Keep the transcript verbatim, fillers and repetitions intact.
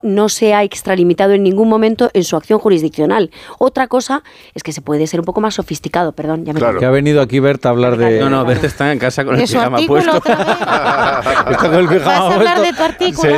no se ha extralimitado en ningún momento en su acción jurisdiccional. Otra cosa es que se puede ser un poco más sofisticado, perdón. Ya me Claro. Que ha venido aquí Berta a hablar de... No, no, Berta está en casa con el De su pijama artículo puesto. otra vez. Está con el pijama ¿Vas a hablar puesto. de tu artículo? Se,